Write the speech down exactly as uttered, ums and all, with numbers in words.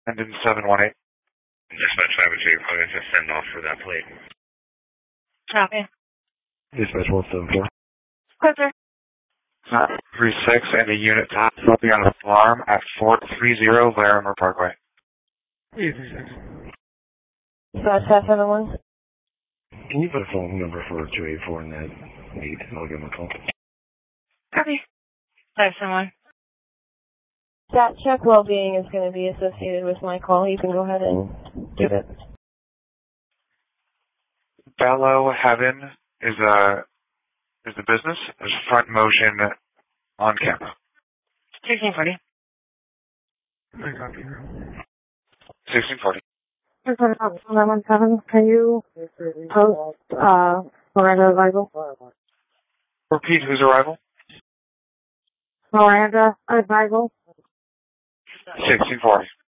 And in seven one eight. Dispatch five oh two, you're probably going to send off for that plate. Copy. Dispatch one seven four. Closer. Uh, three six and a unit smoking on the farm at four three zero Larimer Parkway. Dispatch five seven one. Can you put a phone number for two eight four in that eight? I'll give him a call. Copy. five seven one. That check well-being is going to be associated with my call. You can go ahead and give it. Bellow Heaven is a is the business. There's front motion on camera. sixteen forty. sixteen forty. nine one seven, can you post uh, Miranda arrival? Repeat whose arrival? Miranda arrival. sixteen forty.